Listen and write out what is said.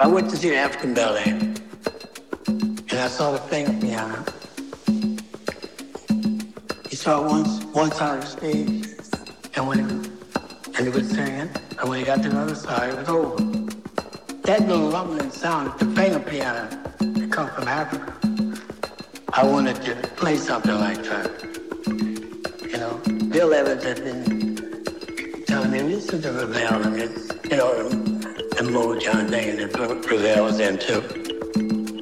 I went to see the African Ballet, and I saw the finger piano. He saw one side of the stage, and he was singing, and when he got to the other side, it was over. That little rumbling sound, the finger piano, that come from Africa. I wanted to play something like that. You know, Bill Evans had been telling me, listen to Ravel, and it's, you know, the Motown thing that Ravel was into.